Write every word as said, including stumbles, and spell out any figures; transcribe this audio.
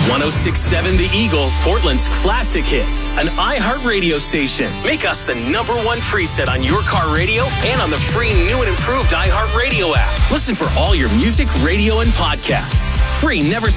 one oh six point seven The Eagle, Portland's classic hits, an iHeartRadio station. Make us the number one preset on your car radio and on the free new and improved iHeartRadio app. Listen for all your music, radio, and podcasts. Free, never